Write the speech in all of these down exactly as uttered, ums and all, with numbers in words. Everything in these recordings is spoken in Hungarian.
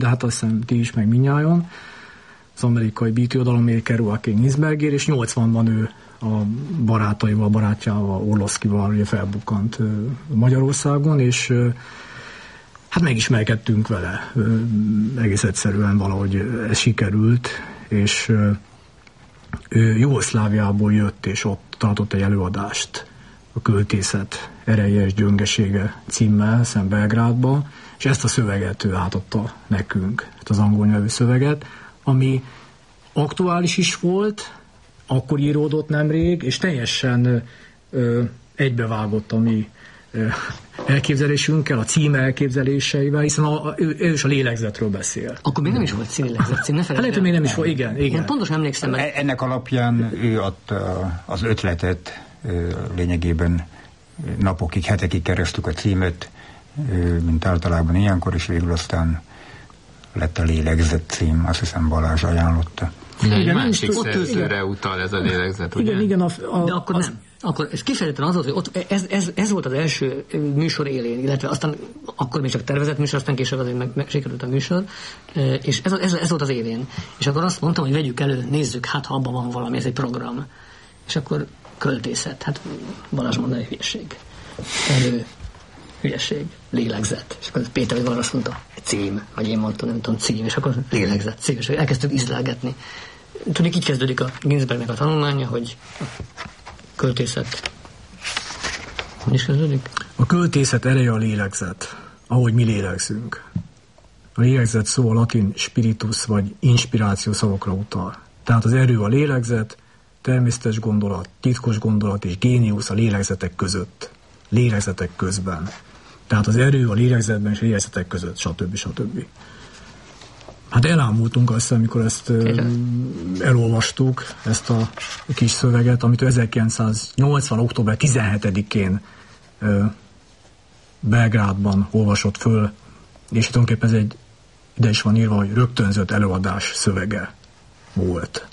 de hát azt hiszem ti is, meg mindnyájan. Az amerikai bítirodalomért kerül a Ginsbergért, és nyolcvanban ő a barátaival, barátjával, Orlovszkival ugye felbukkant Magyarországon, és hát megismerkedtünk vele. Egész egyszerűen valahogy ez sikerült, és ő Jugoszláviából jött, és ott tartott egy előadást a Költészet ereje és gyöngesége címmel szem Belgrádba, és ezt a szöveget ő átadta nekünk, ezt az angol nyelvű szöveget, ami aktuális is volt, akkor íródott nemrég, és teljesen ö, egybevágott a mi ö, elképzelésünkkel, a cím elképzeléseivel, hiszen a, a, ő, ő is a lélegzetről beszél. Akkor még nem is volt lélegzet cím, ne hát lehet, hogy még nem is volt, igen. igen. Én pontosan emlékszem. Mert... Ennek alapján ő adta az ötletet, lényegében napokig, hetekig kerestük a címet, mint általában ilyenkor, és végül aztán lett a lélegzet cím, azt hiszem Balázs ajánlotta. Igen, egy másik szerzőre utal ez a lélegzet, ugye? Igen, igen. A, a, De akkor az... nem. Akkor ez kifejezetten az volt, hogy ott ez, ez, ez volt az első műsor élén, illetve aztán akkor még csak tervezett műsor, aztán később azért meg, meg sikerült a műsor, és ez, ez, ez volt az élén. És akkor azt mondtam, hogy vegyük elő, nézzük, hát ha abban van valami, ez egy program. És akkor költészet, hát Balázs mondta, hogy hülyeség. Elő, hülyeség, lélegzet. És akkor Péter vagy Balázs mondta, cím, vagy én mondtam, nem tudom, cím, és akkor lélegzet, cím, és elkezdtük ízlelgetni. Tudjuk, így kezdődik a Ginsbergnek a tanulmánya, hogy költészet. Hogy is kezdődik? A költészet ereje a lélegzet, ahogy mi lélegzünk. A lélegzet szó a latin spiritus vagy inspiráció szavakra utal. Tehát az erő a lélegzet, természetes gondolat, titkos gondolat és géniusz a lélegzetek között. Lélegzetek közben. Tehát az erő a lélegzetben és a lélegzetek között, stb. stb. Hát elámultunk azt, amikor ezt ö, elolvastuk, ezt a kis szöveget, amit ezerkilencszáznyolcvan. október tizenhetedikén ö, Belgrádban olvasott föl, és tulajdonképpen ez egy, ide is van írva, hogy rögtönzött előadás szövege volt.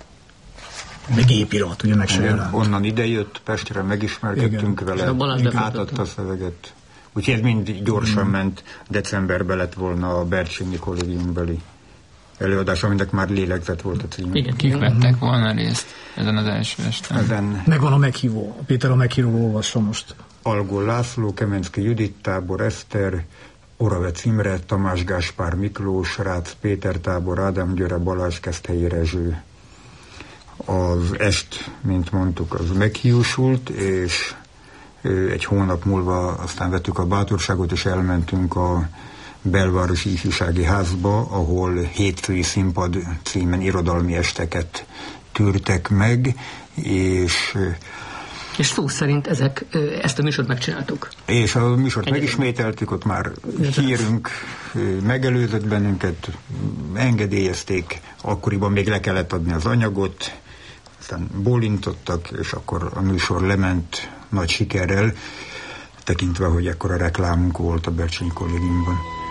Meg gépirat, ugye meg se jelent. Onnan idejött, Pestre megismerkedtünk igen. vele, átadta a szöveget. Úgyhogy ez mind gyorsan mm. ment, decemberben lett volna a Bercsényi kollégiumbeli előadás, aminek már lélegzet volt a cím. Igen, kik vettek volna részt ezen az első esten? Ezen... Megvan a meghívó. Péter a meghívó olvassa most. Algol László, Kemenszki Judit, Tábor Eszter, Oravec Imre, Tamás Gáspár Miklós, Rácz Péter Tábor, Ádám Győre, Balázs Keszthelyi Rezső. Az est, mint mondtuk, az meghiúsult, és egy hónap múlva aztán vettük a bátorságot, és elmentünk a Belvárosi Ifjúsági Házba, ahol Hétfői Színpad címen irodalmi esteket tűrtek meg, és... És szó szerint ezek, ezt a műsort megcsináltuk. És a műsort Egyetlen. megismételtük, ott már hírünk megelőzött bennünket, engedélyezték, akkoriban még le kellett adni az anyagot, aztán bólintottak, és akkor a műsor lement nagy sikerrel, tekintve, hogy ekkora reklámunk volt a Bercsényi Kollégiumban.